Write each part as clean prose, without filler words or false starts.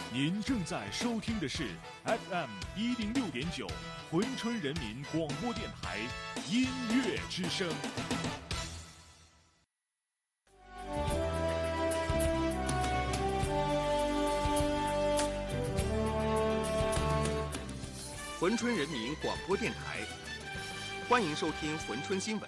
您正在收听的是 FM 106.9珲春人民广播电台音乐之声。 珲春人民广播电台，欢迎收听珲春新闻。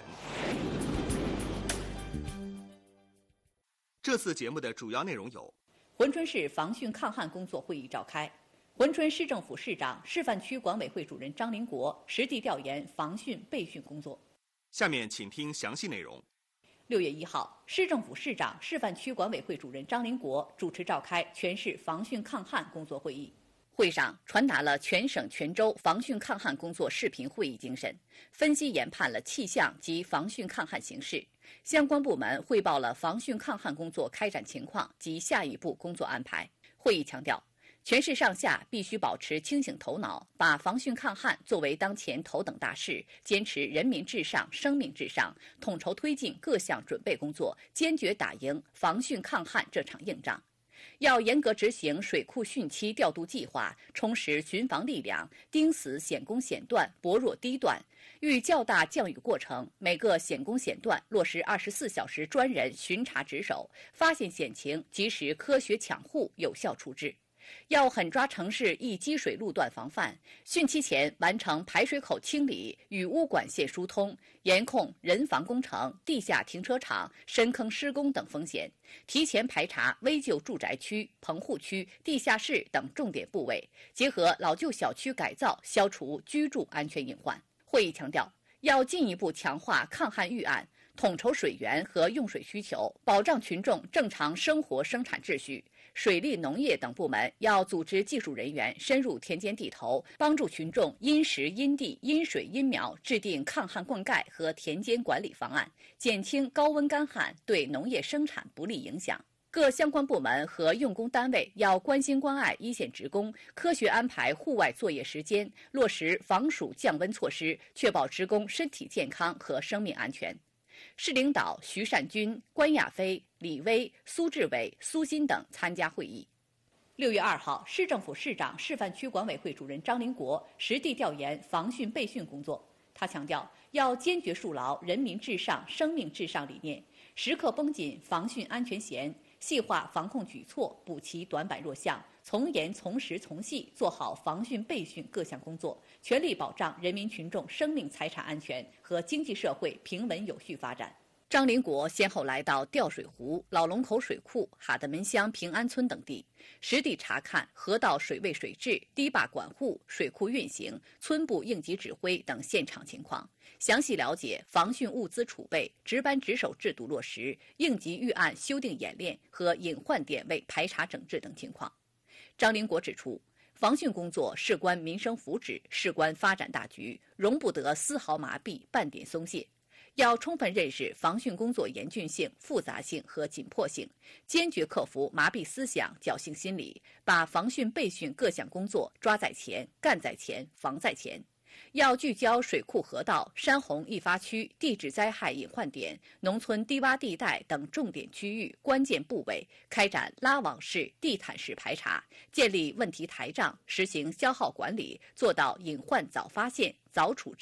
这次节目的主要内容有： 珲春市防汛抗旱工作会议召开，珲春市政府市长、示范区管委会主任张林国实地调研防汛备汛工作。 下面请听详细内容。 6月1号，市政府市长、示范区管委会主任张林国主持召开全市防汛抗旱工作会议。会上传达了全省全州防汛抗旱工作视频会议精神，分析研判了气象及防汛抗旱形势，相关部门汇报了防汛抗旱工作开展情况及下一步工作安排。会议强调，全市上下必须保持清醒头脑，把防汛抗旱作为当前头等大事，坚持人民至上、生命至上，统筹推进各项准备工作，坚决打赢防汛抗旱这场硬仗。要严格执行水库汛期调度计划，充实巡防力量，盯死险工险段、薄弱低段。遇较大降雨过程，每个险工险段落实24小时专人巡查值守，发现险情及时科学抢护，有效处置。要狠抓城市易积水路段防范，汛期前完成排水口清理、雨污管线疏通，严控人防工程、地下停车场、深坑施工等风险，提前排查危旧住宅区、棚户区、地下室等重点部位，结合老旧小区改造，消除居住安全隐患。会议强调，要进一步强化抗旱预案，统筹水源和用水需求，保障群众正常生活生产秩序。水利、农业等部门要组织技术人员深入田间地头，帮助群众因时因地因水因苗制定抗旱灌溉和田间管理方案，减轻高温干旱对农业生产不利影响。各相关部门和用工单位要关心关爱一线职工，科学安排户外作业时间，落实防暑降温措施，确保职工身体健康和生命安全。市领导徐善军、关亚飞、李威、苏志伟、苏鑫等参加会议。6月2号，市政府市长、示范区管委会主任张林国实地调研防汛备汛工作。他强调，要坚决树牢人民至上、生命至上理念，时刻绷紧防汛安全弦，细化防控举措，补齐短板弱项，从严从实从细做好防汛备汛各项工作，全力保障人民群众生命财产安全和经济社会平稳有序发展。张林国先后来到吊水湖、老龙口水库、哈德门乡平安村等地，实地查看河道水位水质、堤坝管护、水库运行、村部应急指挥等现场情况，详细了解防汛物资储备、值班值守制度落实、应急预案修订演练和隐患点位排查整治等情况。张林国指出，防汛工作事关民生福祉，事关发展大局，容不得丝毫麻痹、半点松懈。要充分认识防汛工作严峻性、复杂性和紧迫性，坚决克服麻痹思想、侥幸心理，把防汛备汛各项工作抓在前、干在前、防在前。要聚焦水库河道、山洪易发区、地质灾害隐患点、农村低洼地带等重点区域、关键部位，开展拉网式、地毯式排查，建立问题台账，实行消耗管理，做到隐患早发现、早处置。